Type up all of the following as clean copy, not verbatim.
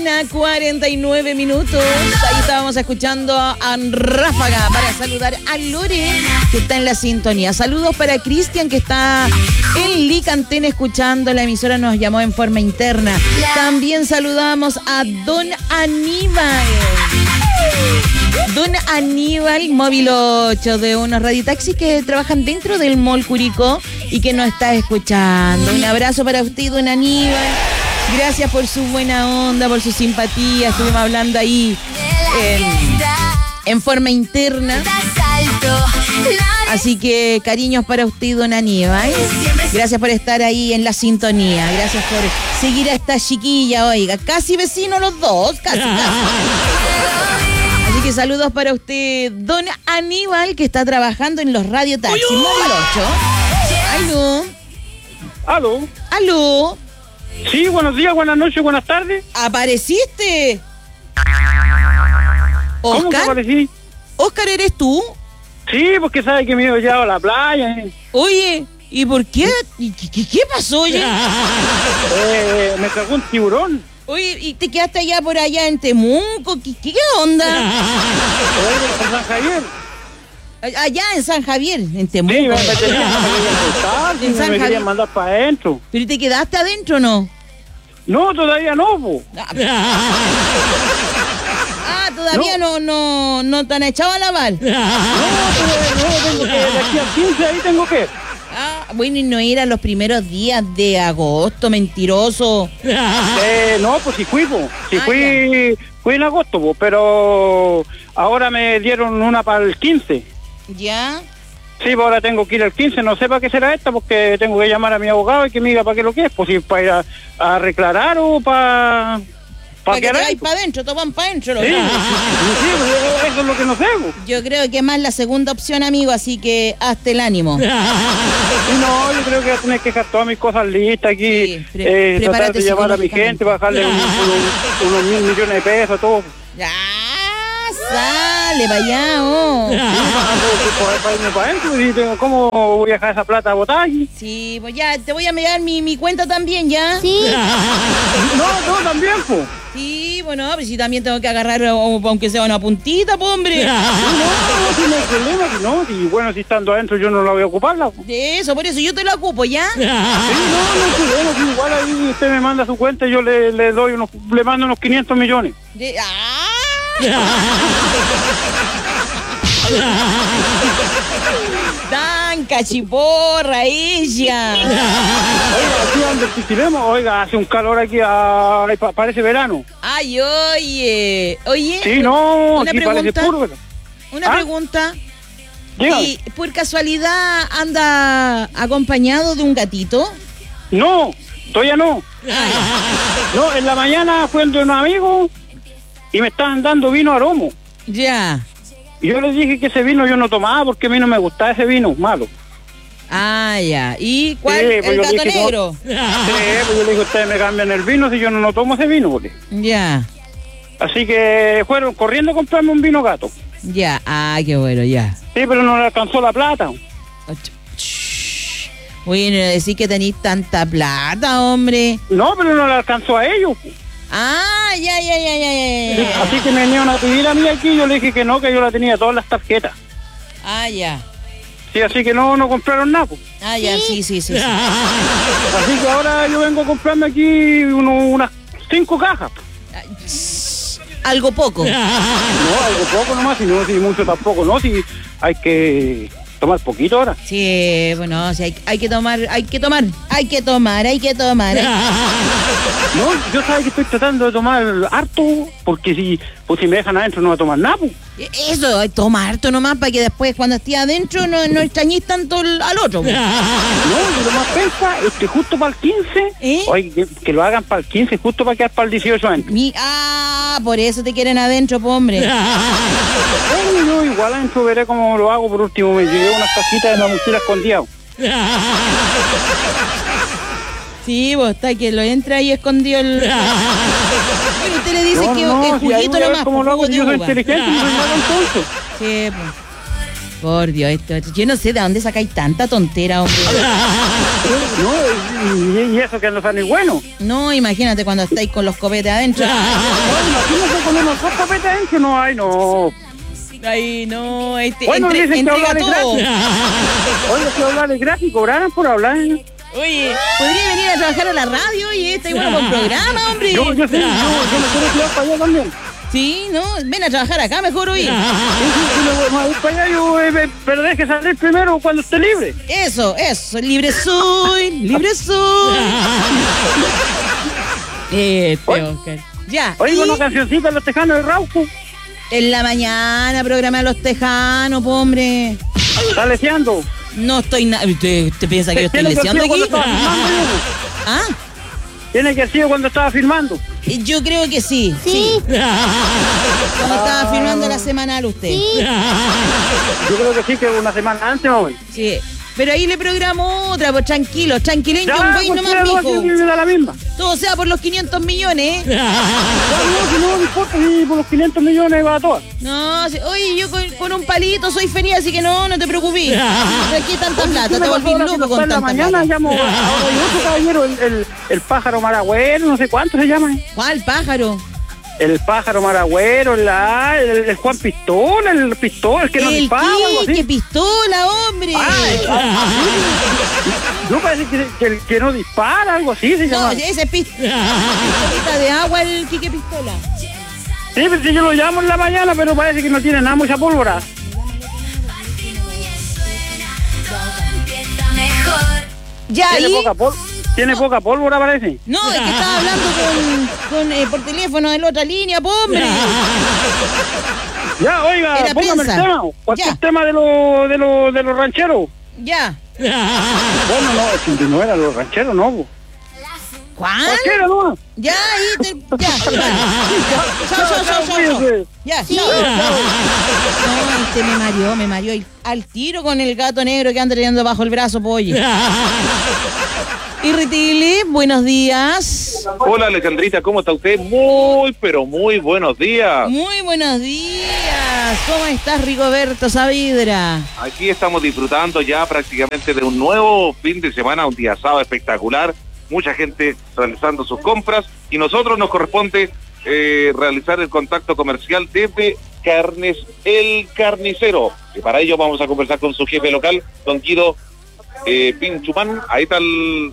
mañana, 49 minutos. Ahí estábamos escuchando a Ráfaga para saludar a Lore, que está en la sintonía. Saludos para Cristian, que está en Licantén escuchando la emisora, nos llamó en forma interna. También saludamos a Don Aníbal. Don Aníbal, móvil 8 de unos radiotaxis que trabajan dentro del Mall Curicó y que nos está escuchando. Un abrazo para usted, Don Aníbal. Gracias por su buena onda, por su simpatía. Estuvimos hablando ahí en forma interna. Así que cariños para usted, Don Aníbal. Gracias por estar ahí en la sintonía. Gracias por seguir a esta chiquilla, oiga. Casi vecinos los dos, casi. Así que saludos para usted, Don Aníbal, que está trabajando en los radiotaxis. Móvil 8. Aló. ¿Aló? Aló. Sí, buenos días, buenas noches, buenas tardes. ¿Apareciste? ¿Cómo que aparecí? ¿Oscar eres tú? Sí, porque sabe que me he llevado a la playa. Oye, ¿y por qué? ¿Qué pasó, oye? Me tragó un tiburón. Oye, ¿y te quedaste allá por allá en Temuco? ¿Qué onda? En San Javier. Allá en San Javier, en Temuco. Sí, me querían mandar para adentro. ¿Pero te quedaste adentro o no? No, todavía no, po. Todavía no te han echado a lavar. No, tengo que, de aquí al 15 ahí tengo que. Bueno, y no ir a los primeros días de agosto, mentiroso. No, pues sí fui, po. Sí fui en agosto, po, pero ahora me dieron una para el 15. ¿Ya? Sí, pues ahora tengo que ir al 15, no sé para qué será esta, porque tengo que llamar a mi abogado y que me diga para qué lo que es, pues si para ir a reclarar o para que te vayas para adentro, toman para adentro. Sí, eso es lo que no sé. Yo creo que es más la segunda opción, amigo, así que hazte el ánimo. No, yo creo que voy a tener que dejar todas mis cosas listas aquí, tratar de llamar a mi gente, bajarle unos 1.000 millones de pesos, todo. Ya, sale para allá, Para irme para adentro, ¿cómo voy a dejar esa plata a botar aquí? Sí, pues ya, te voy a enviar mi cuenta también, ¿ya? Sí. No, también, pues. Sí, bueno, pues si también tengo que agarrar, aunque sea una puntita, pues, hombre. No hay problema, no. Y bueno, si estando adentro yo no la voy a ocuparla. De eso, por eso yo te la ocupo, ¿ya? Sí, no hay problema, si igual ahí usted me manda su cuenta y yo le doy le mando unos 500 millones. Tan cachiporra ella. Oiga, aquí donde Pichilemo, oiga, hace un calor aquí, parece verano. Ay, oye. Sí, no, una aquí pregunta, parece puro. Una pregunta. Dígame. ¿Y por casualidad anda acompañado de un gatito? No, todavía no. No, en la mañana fue el de unos amigos y me estaban dando vino aromo. Ya. Y yo les dije que ese vino yo no tomaba porque a mí no me gustaba ese vino, malo. Ya. ¿Y cuál? Sí, pues el yo gato dije, negro. Sí, pues yo le dije, ustedes me cambian el vino si yo no tomo ese vino, porque. Ya. Así que fueron corriendo a comprarme un vino gato. Ya. Qué bueno, ya. Sí, pero no le alcanzó la plata. Bueno, decir que tenéis tanta plata, hombre. No, pero no le alcanzó a ellos. Ya. Así que me vinieron a pedir a mí aquí, yo le dije que no, que yo la tenía todas las tarjetas. Ya. Sí, así que no compraron nada. Ya, sí. Así que ahora yo vengo a comprarme aquí unas 5 cajas. Algo poco. No, algo poco nomás, si no, si mucho tampoco, no, si hay que tomar poquito ahora. Sí, bueno, sí, hay que tomar. No, yo sabes que estoy tratando de tomar harto, porque si me dejan adentro no voy a tomar nada. Eso, toma harto nomás para que después cuando estés adentro no extrañes tanto al otro. No, y lo más pensa es que justo para el 15, oye, que lo hagan para el 15, justo para quedar para el 18 años. Por eso te quieren adentro, po, hombre. Bueno, yo igual adentro veré cómo lo hago. Por último me llevé unas cajitas de la mochila escondida. Sí, vos está que lo entra ahí escondido el. Bueno, usted le dice que es juguito nomás. ¿Cómo lo hago? Yo soy inteligente y no soy nada entonces. Sí, Por Dios, yo no sé de dónde sacáis tanta tontera, hombre. No, y eso que no sale bueno. No, imagínate cuando estáis con los copetes adentro. Imagínate con unos dos copetes adentro, no hay, no. Ay, no, bueno, dicen que entrega todo. Oye, si hablar de gratis, cobraran por hablar. Oye, podría venir a trabajar a la radio y está igual con programa, hombre. Yo me quiero tirar para allá también. Sí, no, ven a trabajar acá mejor hoy. Sí, me voy a ir para allá, pero deje salir primero cuando esté libre. Eso, libre soy. Oscar. Ya. Oigo una cancioncita de Los Tejanos de Rauco. En la mañana, programa de Los Tejanos, po, hombre. ¿Está leseando? No estoy nada. ¿Usted piensa que yo estoy leseando aquí? ¿Ah? Tiene que ser cuando estaba filmando. Yo creo que sí. Sí. Cuando estaba filmando la semanal usted. Sí. Yo creo que sí, que una semana antes, hombre. Sí. Pero ahí le programo otra, pues tranquilo, tranquilencho, un güey nomás, mijo. La misma. Todo sea por los 500 millones. No importa si por los 500 millones va a todas. No, oye, yo con un palito soy feliz, así que no te preocupes. Aquí tanta plata, te volví loco con tanta mañana plata. Llamo a otro caballero, el pájaro maragüero, no sé cuánto se llama. ¿Cuál pájaro? El pájaro maragüero, el Juan Pistola, el Pistola, el que no dispara. ¿Qué Pistola, hombre? No parece que el que no dispara, algo así se llama. No, ese es pistolita de agua, el Quique Pistola. Sí, pero si yo lo llamo en la mañana, pero parece que no tiene nada, mucha pólvora. Ya ahí. ¿Tiene poca pólvora, parece? No, es que estaba hablando por teléfono de la otra línea, hombre. Ya, oiga, póngame el tema. Cualquier tema de los rancheros. Ya. Bueno, no era los rancheros, no. ¿Cuál? Cualquiera, no. Ya, ahí ya. Chao. Ya, chao. No, me mareó al tiro con el gato negro que anda teniendo bajo el brazo, pollo. Irritile, buenos días. Hola Alejandrita, ¿cómo está usted? Pero muy buenos días. Muy buenos días. ¿Cómo estás, Rigoberto Saavedra? Aquí estamos disfrutando ya prácticamente de un nuevo fin de semana, un día sábado espectacular. Mucha gente realizando sus compras y nosotros nos corresponde realizar el contacto comercial desde Carnes El Carnicero. Y para ello vamos a conversar con su jefe local, don Guido Pinchumán. Ahí está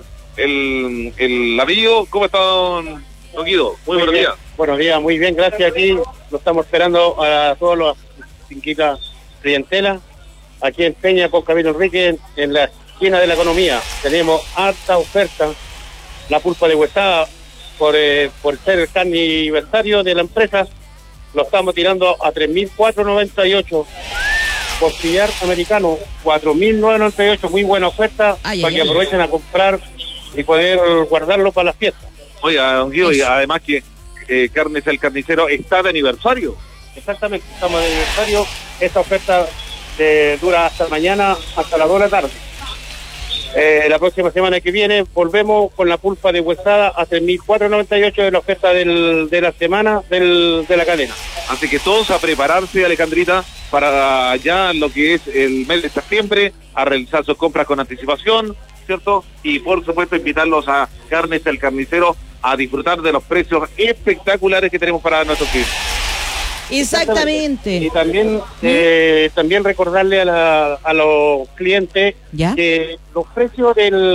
el apellido. ¿Cómo está, don Guido? Muy buenos días. Buenos días, muy bien, gracias. Aquí lo estamos esperando a todos los finquitas clientela. Aquí en Peña con Camilo Enrique, en la esquina de la economía. Tenemos harta oferta. La pulpa de huesada, por ser el aniversario de la empresa, lo estamos tirando a 3.498. Costillar americano, 4.998, muy buena oferta, para que aprovechen a comprar y poder guardarlo para las fiestas. Oiga, don Guido, y además que Carnes El Carnicero está de aniversario. Exactamente, estamos de aniversario. Esta oferta dura hasta mañana, hasta las 2 de la tarde. La próxima semana que viene volvemos con la pulpa de huesada a 3.498 de la oferta de la semana de la cadena. Así que todos a prepararse, Alejandrita, para ya lo que es el mes de septiembre, a realizar sus compras con anticipación, ¿cierto? Y por supuesto invitarlos a Carnes El Carnicero a disfrutar de los precios espectaculares que tenemos para nuestros clientes. Exactamente. Y también también recordarle a los clientes ¿ya? Que los precios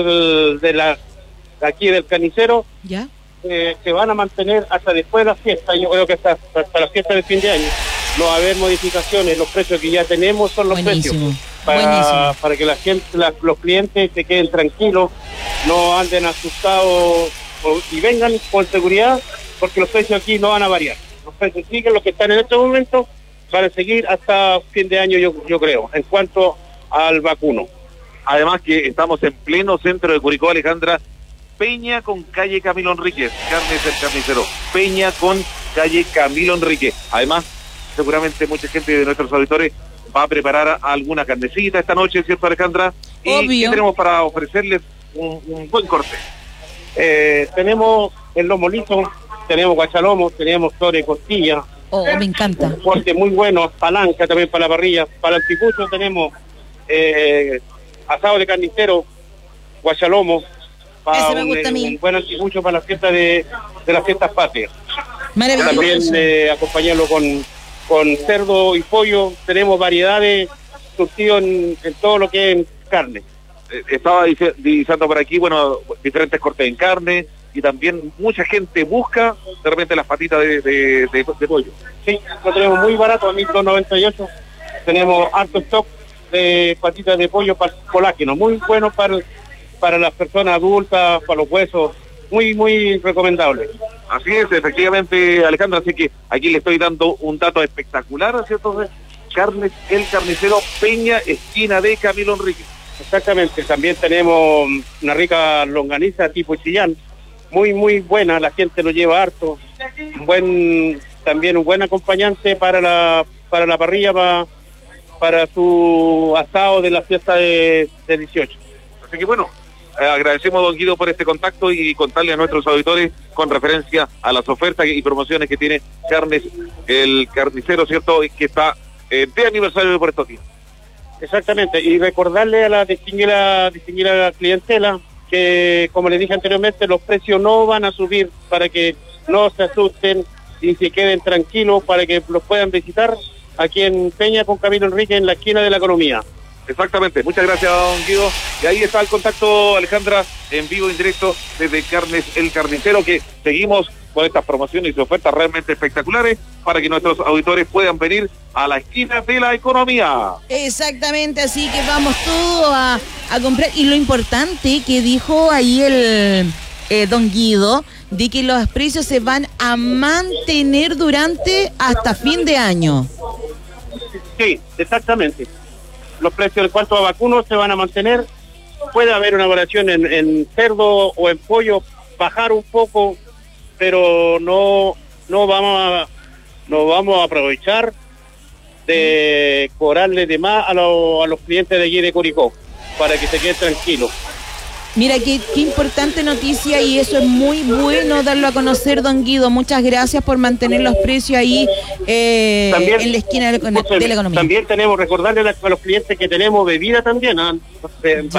aquí del carnicero ¿ya? Se van a mantener hasta después de la fiesta. Yo creo que hasta la fiesta de fin de año no va a haber modificaciones. Los precios que ya tenemos son los precios para que la gente, los clientes se queden tranquilos, no anden asustados y vengan con seguridad, porque los precios aquí no van a variar. Los precios siguen, los que están en este momento van a seguir hasta fin de año, yo creo, en cuanto al vacuno. Además que estamos en pleno centro de Curicó, Alejandra, Peña con calle Camilo Enríquez, Carnes El Carnicero, Peña con calle Camilo Enríquez. Además, seguramente mucha gente de nuestros auditores va a preparar alguna carnecita esta noche, ¿cierto, Alejandra? Obvio. ¿Y qué tenemos para ofrecerles? Un buen corte. Tenemos el lomo liso, tenemos guachalomo, tenemos sobre costilla, Oh, me encanta. Un corte muy bueno, palanca también para la parrilla. Para el anticucho tenemos asado de carnicero, guachalomo, para ese me gusta a mí. Un buen anticucho para la fiesta de las fiestas patrias. Maravilloso. También acompañarlo con cerdo y pollo. Tenemos variedades surtidos en todo lo que es carne. Estaba divisando por aquí, bueno, diferentes cortes en carne, y también mucha gente busca de repente las patitas de pollo. Sí, lo tenemos muy barato, a 1.298. Tenemos alto stock de patitas de pollo para colágeno, muy bueno para las personas adultas, para los huesos, muy recomendable. Así es, efectivamente, Alejandro, así que aquí le estoy dando un dato espectacular, ¿cierto? Carnes El Carnicero, Peña, esquina de Camilo Enríquez. Exactamente, también tenemos una rica longaniza tipo Chillán, muy buena, la gente lo lleva harto, también un buen acompañante para la parrilla, para su asado de la fiesta de 18. Así que bueno, agradecemos a don Guido por este contacto y contarle a nuestros auditores con referencia a las ofertas y promociones que tiene Carnes El Carnicero, ¿cierto? Y que está de aniversario por estos días. Exactamente, y recordarle a la distinguida clientela que, como les dije anteriormente, los precios no van a subir, para que no se asusten y se queden tranquilos, para que los puedan visitar aquí en Peña con Camilo Enríquez, en la esquina de la economía. Exactamente, muchas gracias, don Guido. Y ahí está el contacto, Alejandra, en vivo, en directo, desde Carnes El Carnicero, que seguimos con estas promociones y ofertas realmente espectaculares para que nuestros auditores puedan venir a la esquina de la economía. Exactamente, así que vamos todos a comprar. Y lo importante que dijo ahí el don Guido, de que los precios se van a mantener durante hasta fin de año. Sí, exactamente. Los precios en cuanto a vacunos se van a mantener. Puede haber una variación en cerdo o en pollo, bajar un poco, pero no vamos a aprovechar de cobrarle de más a los clientes de allí de Curicó, para que se queden tranquilos. Mira, qué importante noticia, y eso es muy bueno darlo a conocer, don Guido. Muchas gracias por mantener los precios ahí también, en la esquina de la economía. También tenemos, recordarle a los clientes que tenemos bebida también,